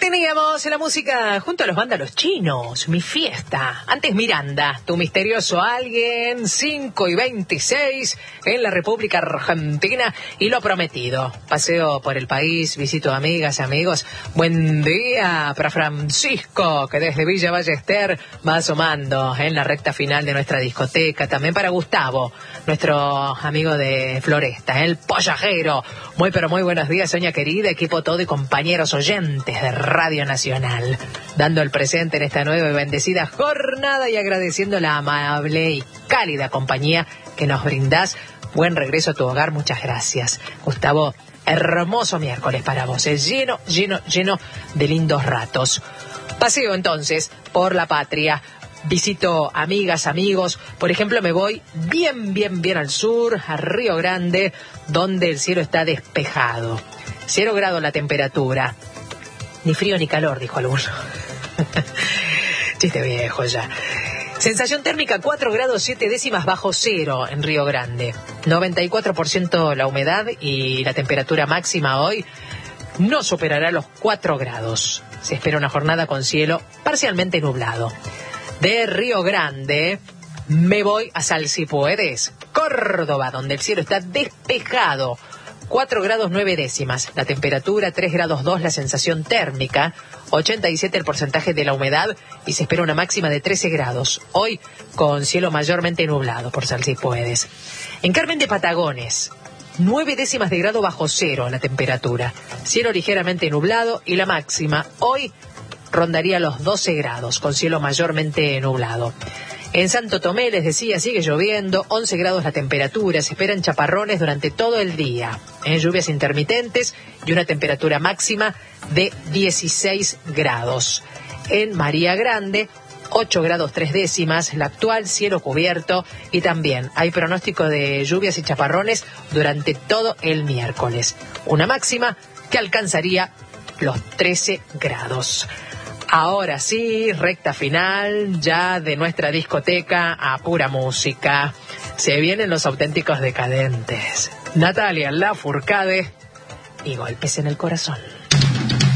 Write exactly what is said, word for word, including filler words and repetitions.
Teníamos la música junto a los vándalos chinos, Mi Fiesta. Antes Miranda, Tu Misterioso Alguien, cinco y veintiséis en la República Argentina. Y Lo Prometido. Paseo por el país, visito amigas y amigos. Buen día para Francisco, que desde Villa Ballester va asomando en la recta final de nuestra discoteca. También para Gustavo, nuestro amigo de Floresta, el pollajero. Muy pero muy buenos días, Soña querida, equipo todo y compañeros oyentes de Radio Nacional, dando el presente en esta nueva y bendecida jornada y agradeciendo la amable y cálida compañía que nos brindás. Buen regreso a tu hogar, muchas gracias. Gustavo, hermoso miércoles para vos, es lleno, lleno, lleno de lindos ratos. Paseo entonces por la patria. Visito amigas, amigos. Por ejemplo, me voy bien, bien, bien al sur, a Río Grande, donde el cielo está despejado. Cero grados la temperatura. Ni frío ni calor, dijo alguno. Chiste viejo ya. Sensación térmica cuatro grados siete décimas bajo cero en Río Grande. noventa y cuatro por ciento la humedad y la temperatura máxima hoy no superará los cuatro grados. Se espera una jornada con cielo parcialmente nublado. De Río Grande me voy a Sal Si Puedes, Córdoba, donde el cielo está despejado. cuatro grados nueve décimas, la temperatura tres grados dos, la sensación térmica, ochenta y siete el porcentaje de la humedad y se espera una máxima de trece grados. Hoy con cielo mayormente nublado por Sal Si Puedes. En Carmen de Patagones, nueve décimas de grado bajo cero la temperatura, cielo ligeramente nublado y la máxima hoy rondaría los doce grados con cielo mayormente nublado. En Santo Tomé, les decía, sigue lloviendo, once grados la temperatura, se esperan chaparrones durante todo el día, en lluvias intermitentes y una temperatura máxima de dieciséis grados. En María Grande, ocho grados tres décimas, la actual cielo cubierto y también hay pronóstico de lluvias y chaparrones durante todo el miércoles. Una máxima que alcanzaría los trece grados. Ahora sí, recta final ya de nuestra discoteca a pura música. Se vienen los auténticos decadentes. Natalia Lafourcade y Golpes en el Corazón.